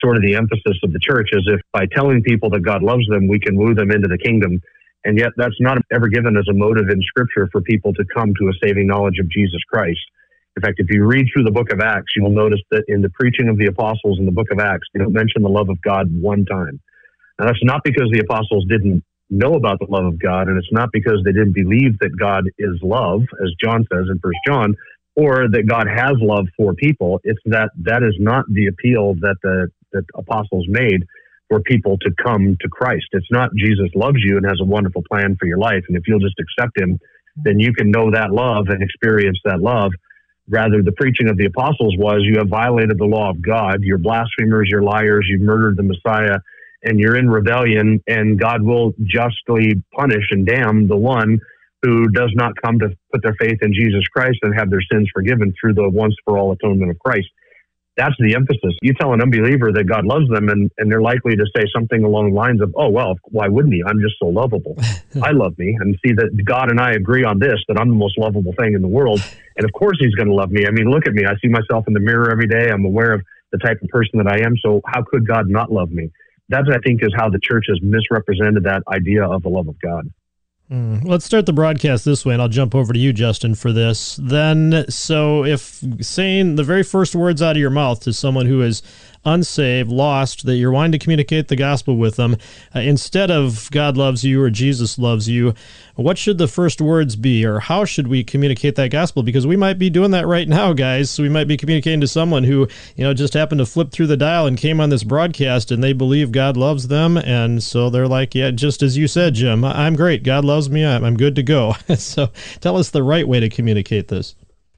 sort of the emphasis of the church, as if by telling people that God loves them, we can woo them into the kingdom. And yet that's not ever given as a motive in Scripture for people to come to a saving knowledge of Jesus Christ. In fact, if you read through the book of Acts, you will notice that in the preaching of the apostles in the book of Acts, they don't mention the love of God one time. Now, that's not because the apostles didn't know about the love of God, and it's not because they didn't believe that God is love, as John says in 1 John, or that God has love for people. It's that is not the appeal that the apostles made for people to come to Christ. It's not Jesus loves you and has a wonderful plan for your life, and if you'll just accept him, then you can know that love and experience that love. Rather, the preaching of the apostles was, you have violated the law of God, you're blasphemers, you're liars, you've murdered the Messiah, and you're in rebellion, and God will justly punish and damn the one who does not come to put their faith in Jesus Christ and have their sins forgiven through the once-for-all atonement of Christ. That's the emphasis. You tell an unbeliever that God loves them, and they're likely to say something along the lines of, oh, well, why wouldn't he? I'm just so lovable. I love me, and see that God and I agree on this, that I'm the most lovable thing in the world, and of course he's going to love me. I mean, look at me. I see myself in the mirror every day. I'm aware of the type of person that I am, so how could God not love me? That, I think, is how the church has misrepresented that idea of the love of God. Let's start the broadcast this way, and I'll jump over to you, Justin, for this. Then, so if saying the very first words out of your mouth to someone who is unsaved, lost, that you're wanting to communicate the gospel with them, instead of God loves you or Jesus loves you, what should the first words be, or how should we communicate that gospel? Because we might be doing that right now, guys. So we might be communicating to someone who, just happened to flip through the dial and came on this broadcast, and they believe God loves them, and so they're like, yeah, just as you said, Jim, I'm great. God loves me. I'm good to go. So tell us the right way to communicate this.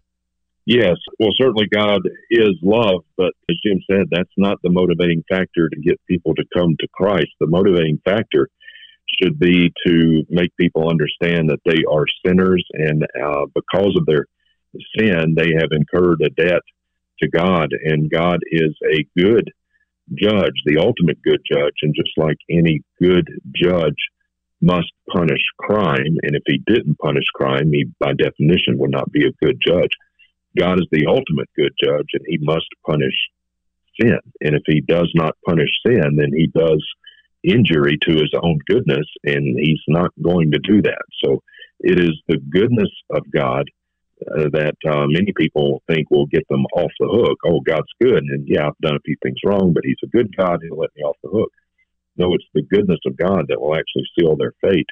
Yes. Well, certainly God is love, but as Jim said, that's not the motivating factor to get people to come to Christ. The motivating factor should be to make people understand that they are sinners, and because of their sin, they have incurred a debt to God, and God is a good judge, the ultimate good judge, and just like any good judge must punish crime, and if he didn't punish crime, he by definition would not be a good judge. God is the ultimate good judge, and he must punish sin. And if he does not punish sin, then he does injury to his own goodness, and he's not going to do that. So it is the goodness of God that many people think will get them off the hook. Oh, God's good, and yeah, I've done a few things wrong, but he's a good God, he'll let me off the hook. No, it's the goodness of God that will actually seal their fate.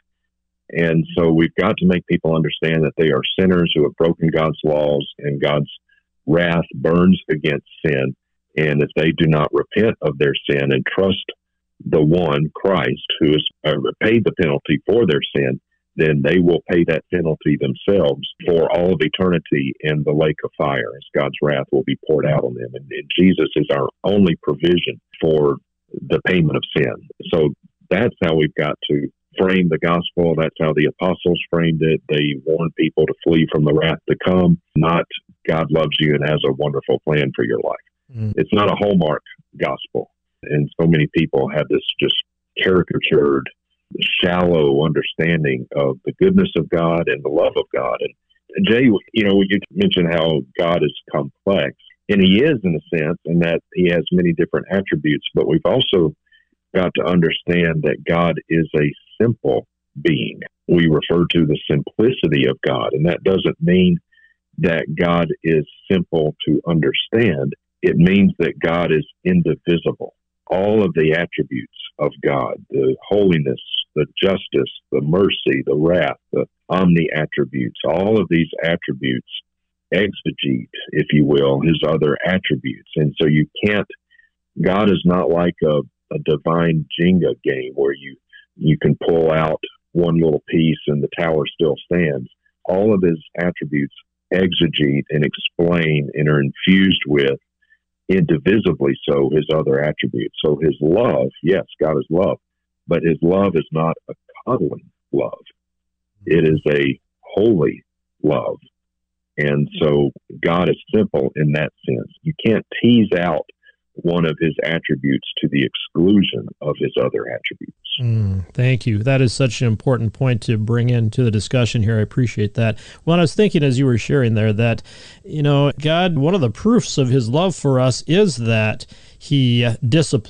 And so we've got to make people understand that they are sinners who have broken God's laws, and God's wrath burns against sin. And if they do not repent of their sin and trust the one, Christ, who has paid the penalty for their sin, then they will pay that penalty themselves for all of eternity in the lake of fire, as God's wrath will be poured out on them. And Jesus is our only provision for the payment of sin. So that's how we've got to frame the gospel. That's how the apostles framed it. They warned people to flee from the wrath to come, not God loves you and has a wonderful plan for your life. It's not a Hallmark gospel. And so many people have this just caricatured, shallow understanding of the goodness of God and the love of God. And Jay, you mentioned how God is complex, and he is in a sense, in that he has many different attributes, but we've also got to understand that God is a simple being. We refer to the simplicity of God, and that doesn't mean that God is simple to understand. It means that God is indivisible. All of the attributes of God, the holiness, the justice, the mercy, the wrath, the omni-attributes, all of these attributes exegete, if you will, his other attributes. And so God is not like a divine Jenga game where you can pull out one little piece and the tower still stands. All of his attributes exegete and explain and are infused with, indivisibly so, his other attributes. So his love, yes, God is love, but his love is not a coddling love. It is a holy love. And so God is simple in that sense. You can't tease out one of his attributes to the exclusion of his other attributes. Thank you. That is such an important point to bring into the discussion here. I appreciate that. Well, I was thinking as you were sharing there that, God, one of the proofs of his love for us is that he disciplines